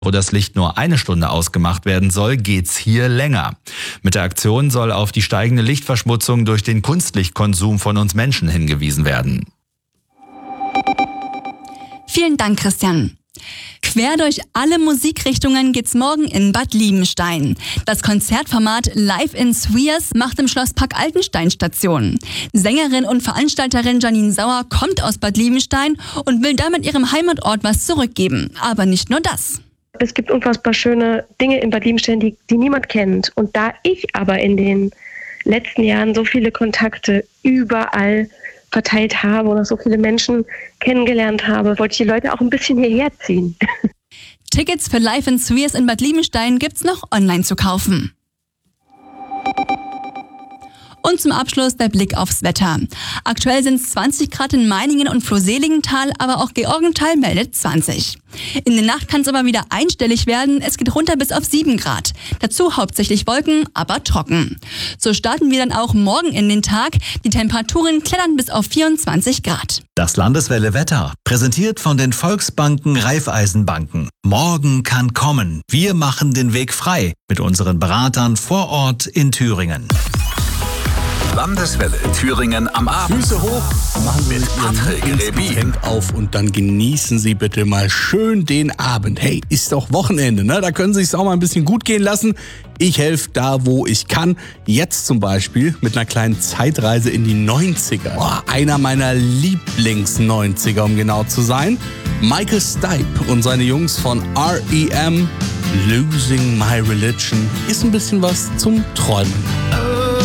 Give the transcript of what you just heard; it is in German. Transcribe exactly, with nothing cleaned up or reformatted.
Wo das Licht nur eine Stunde ausgemacht werden soll, geht's hier länger. Mit der Aktion soll auf die steigende Lichtverschmutzung durch den Kunstlichtkonsum von uns Menschen hingewiesen werden. Vielen Dank, Christian. Quer durch alle Musikrichtungen geht's morgen in Bad Liebenstein. Das Konzertformat Live in Spheres macht im Schlosspark Altenstein Station. Sängerin und Veranstalterin Janine Sauer kommt aus Bad Liebenstein und will damit ihrem Heimatort was zurückgeben. Aber nicht nur das. Es gibt unfassbar schöne Dinge in Bad Liebenstein, die, die niemand kennt. Und da ich aber in den letzten Jahren so viele Kontakte überall verteilt habe und auch so viele Menschen kennengelernt habe, wollte ich die Leute auch ein bisschen hierher ziehen. Tickets für Live in Spheres in Bad Liebenstein gibt's noch online zu kaufen. Und zum Abschluss der Blick aufs Wetter. Aktuell sind es zwanzig Grad in Meiningen und Flohseligenthal, aber auch Georgenthal meldet zwanzig. In der Nacht kann es aber wieder einstellig werden. Es geht runter bis auf sieben Grad. Dazu hauptsächlich Wolken, aber trocken. So starten wir dann auch morgen in den Tag. Die Temperaturen klettern bis auf vierundzwanzig Grad. Das Landeswelle Wetter, präsentiert von den Volksbanken Raiffeisenbanken. Morgen kann kommen. Wir machen den Weg frei mit unseren Beratern vor Ort in Thüringen. Landeswelle Thüringen am Abend. Füße hoch, machen Sie mit Patrick Rebin. Hemd auf und dann genießen Sie bitte mal schön den Abend. Hey, ist doch Wochenende, ne? Da können Sie sich auch mal ein bisschen gut gehen lassen. Ich helfe da, wo ich kann. Jetzt zum Beispiel mit einer kleinen Zeitreise in die neunziger. Boah, einer meiner Lieblings-neunziger, um genau zu sein. Michael Stipe und seine Jungs von R E M. Losing My Religion ist ein bisschen was zum Träumen.